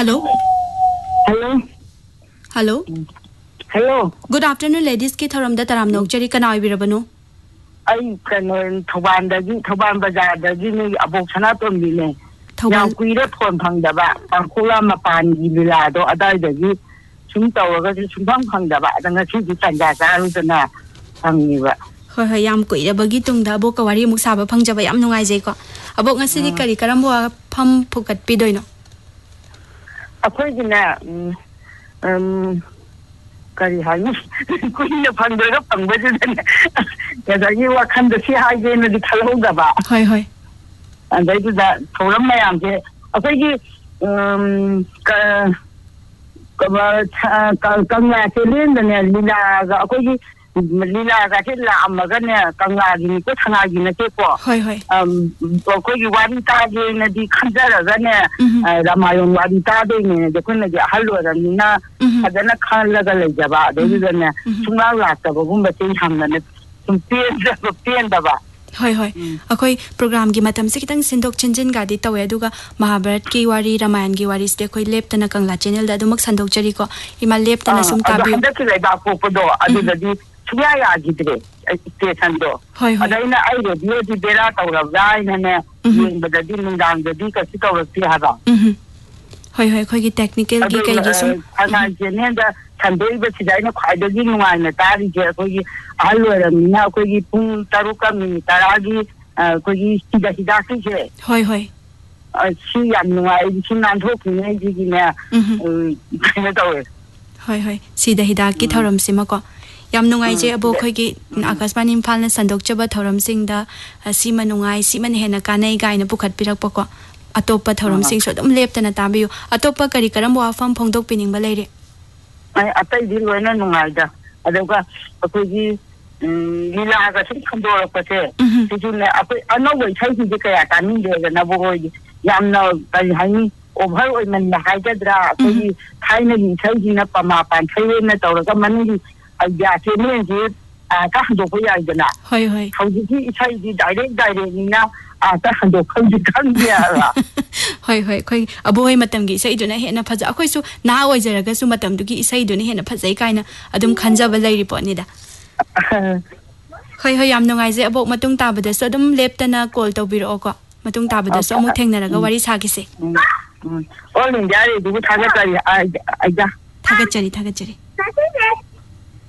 Hello. Hello. Hello. Good afternoon, ladies. Ki thoram da taram nok jari kana ibirabano. Ai kano thoban bazar da gi ni abok sana tom bi ne. Yang kuira thon phang da ba. Angkula mapan gi bila do adai da gi sum tawaga sum phang da ba. Da nga si gi tanja sa ru na phang ni ba. Hoi yam kuirabagi tungda abok ka wari muk saba phang jaba yam nungai jai ko. Abok ngasi di kari karambo pham phukat pi doino. Akhoi gi na kari hani kuina phang da phang ba ju ne. Da gi wa khan da si ha ge na di khalo da ba. Hoi. Andai du da thoram mayam je akhoi gi kangla se len da ne lila ga akhoi gi lila ga se la amaga ne kangla gi ni ko thana gi na te ko Hoi akhoi gi wari ta ge na di khanjara ga ne ramayon wari ta de ne de kun ne hallo da ni na adana khan la ga le jaba de du ne sungla la ta ba gum ba tin ham na ne sum pien da ba Hoi akoi program gi matam se kitang sindok chinjin ga di tawe aduga Mahabharat ki wari Ramayan gi wari ste khoi lep tana kangla channel da dumak sandok jari ko ima lep tana sum tabi ada ki le ba ko do adu da di suya ya gi de station do ada ina ai radio di bera ta ura ga ina ne yin ba da di nindang da di ka si ta ura ti ha ba Hoi khoi gi technical gi kai gi sum ana jene da Sandoi ba si dai na khwai da gi nuai na ta ri je ko gi alwara mina ko gi pung taruka min taragi ko gi sida si je Hoi si yan nuai si nan thok ni gi ne ne ta we Hoi sida hida ki thoram sima ko yam nungai je abo khoi gi Akashbani Imphal na sandok chaba thoram sing da sima nungai siman hena kanai gai na pukhat pirak ko atopa thoram sing so dum lep tana tabiu atopa kari karam wa fam phongdok pining ba leire ai atai di loina nungai da aduga akoi gi lila ga sin khandor pa se ti ne apai ano wai thai ji ka ya ta ni de na bo gi yam na kai hai over oi man na hai da dra akoi thai na ni thai ji na pa ma pan thai na taw ga man gi ya se ne ji ka hando ko ya da na hoi hau ji thai ji direct ni na ta hando khang ji kan ya ra hoi khoi abo hoi matam gi sai duna hena phaja akhoi su na oi jara ga su matam du gi sai duna hena phajai kaina adum khanja ba lai report ni da hoi yam nungai je abo matung ta ba da so adum leptana call to biro ko matung ta ba da so mu thengna ra ga wari sa gi se all india re du thaga kari ai da thaga chari